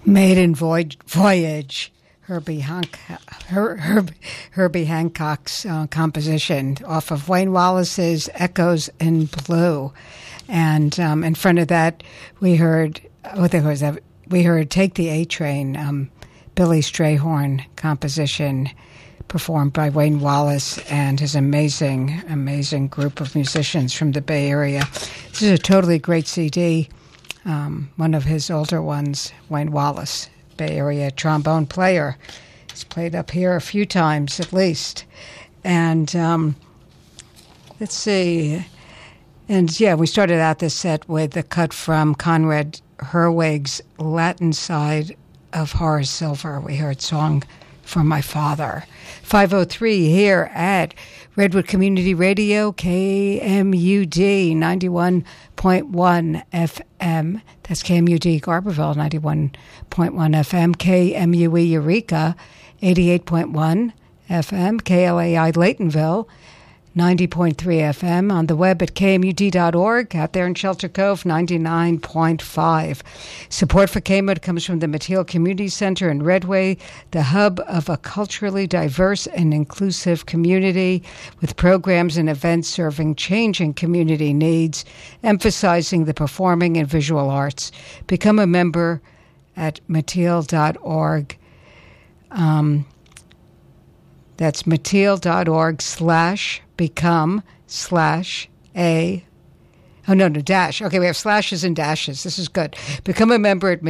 Maiden Voyage, Herbie Hancock's composition off of Wayne Wallace's Echoes in Blue. And in front of that, we heard, Take the A-Train, Billy Strayhorn composition performed by Wayne Wallace and his amazing group of musicians from the Bay Area. This is a totally great CD. One of his older ones, Wayne Wallace, Bay Area trombone player. He's played up here a few times at least. And let's see. And yeah, we started out this set with a cut from Conrad Herwig's Latin Side of Horace Silver. We heard Song for My Father. 5:03 here at Redwood Community Radio, KMUD 91.1 FM. That's KMUD Garberville 91.1 FM. KMUE Eureka 88.1 FM. KLAI Laytonville 90.3 FM, on the web at kmud.org, out there in Shelter Cove, 99.5. Support for KMUD comes from the Mateel Community Center in Redway, the hub of a culturally diverse and inclusive community with programs and events serving changing community needs, emphasizing the performing and visual arts. Become a member at mateel.org. That's mateel.org/become/a. Oh, no, dash. Okay, we have slashes and dashes. This is good. Become a member at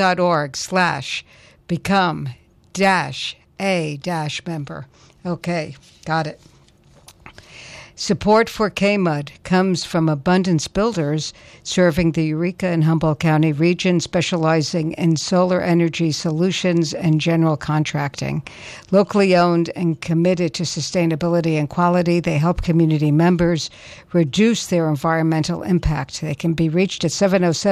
mateel.org/become-a-member. Okay, got it. Support for KMUD comes from Abundance Builders, serving the Eureka and Humboldt County region, specializing in solar energy solutions and general contracting. Locally owned and committed to sustainability and quality, they help community members reduce their environmental impact. They can be reached at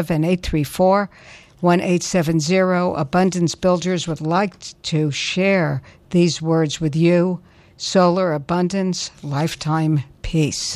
707-834-1870. Abundance Builders would like to share these words with you. Solar abundance, lifetime peace.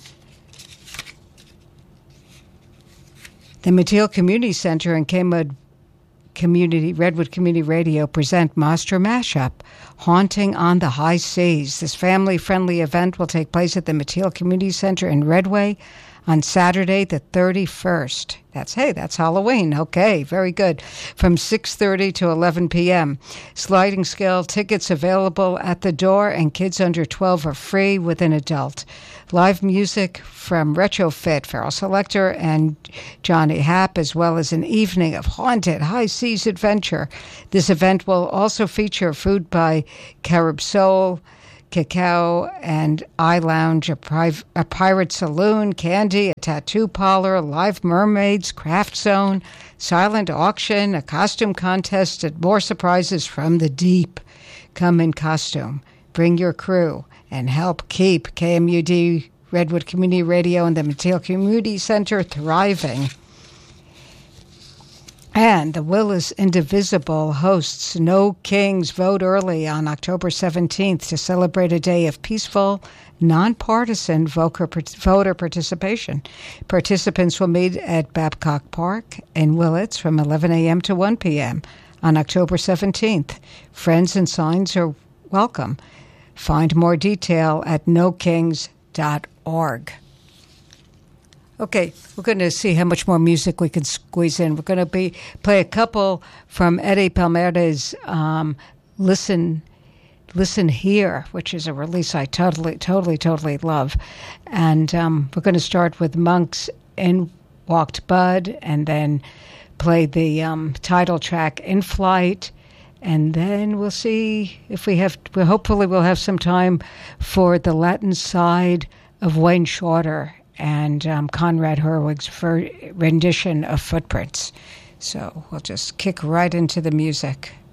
The Mateel Community Center and KMUD Redwood Community Radio present Monster Mashup, Haunting on the High Seas. This family-friendly event will take place at the Mateel Community Center in Redway on Saturday the 31st. That's Halloween. Okay, very good. From 6:30 to 11 p.m. Sliding scale tickets available at the door, and kids under 12 are free with an adult. Live music from Retrofit, Feral Selector, and Johnny Happ, as well as an evening of haunted high seas adventure. This event will also feature food by Carib Soul, Cacao and Eye Lounge, a pirate saloon, candy, a tattoo parlor, live mermaids, craft zone, silent auction, a costume contest, and more surprises from the deep. Come in costume, bring your crew, and help keep KMUD Redwood Community Radio and the Mateel Community Center thriving. And the Willis Indivisible hosts No Kings Vote Early on October 17th to celebrate a day of peaceful, nonpartisan voter participation. Participants will meet at Babcock Park in Willits from 11 a.m. to 1 p.m. on October 17th. Friends and signs are welcome. Find more detail at nokings.org. Okay, we're going to see how much more music we can squeeze in. We're going to play a couple from Eddie Palmera's Listen Here, which is a release I totally love. And we're going to start with Monks In Walked Bud, and then play the title track In Flight. And then we'll see if hopefully we'll have some time for the Latin Side of Wayne Shorter and Conrad Herwig's rendition of Footprints. So we'll just kick right into the music.